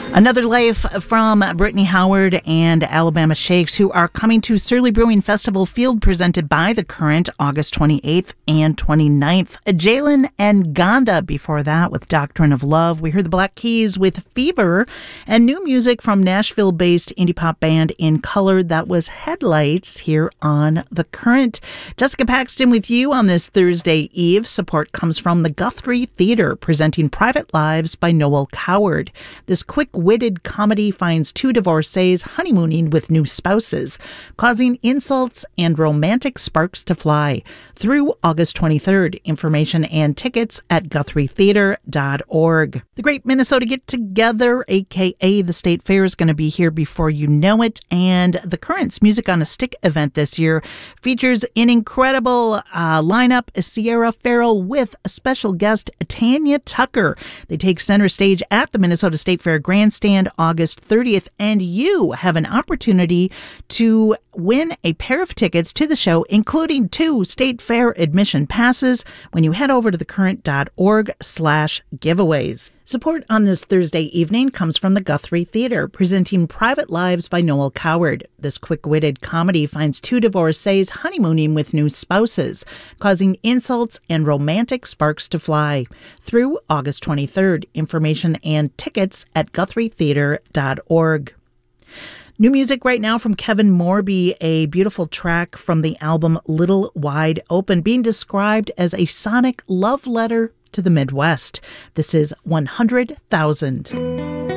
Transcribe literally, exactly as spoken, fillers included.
Another Life from Brittany Howard and Alabama Shakes, who are coming to Surly Brewing Festival Field, presented by The Current, August twenty-eighth and twenty-ninth. Jalen and Gonda before that with Doctrine of Love. We heard the Black Keys with Fever, and new music from Nashville-based indie pop band In Color. That was Headlights here on The Current. Jessica Paxton with you on this Thursday Eve. Support comes from the Guthrie Theater, presenting Private Lives by Noel Coward. This quick-witted comedy finds two divorcees honeymooning with new spouses, causing insults and romantic sparks to fly. Through August twenty-third. Information and tickets at guthrie theater dot org. The Great Minnesota Get Together, aka the State Fair, is going to be here before you know it. And The Current's Music on a Stick event this year features an incredible uh, lineup: Sierra Farrell with a special guest, Tanya Tucker. They take center stage at the Minnesota State Fair Grandstand August thirtieth, and you have an opportunity to win a pair of tickets to the show, including two State Fair admission passes, when you head over to thecurrent.org slash giveaways. Support on this Thursday evening comes from the Guthrie Theater, presenting Private Lives by Noel Coward. This quick-witted comedy finds two divorcees honeymooning with new spouses, causing insults and romantic sparks to fly. Through August twenty-third. Information and tickets at guthrie theater dot org. New music right now from Kevin Morby, a beautiful track from the album Little Wide Open, being described as a sonic love letter to the Midwest. This is one hundred thousand.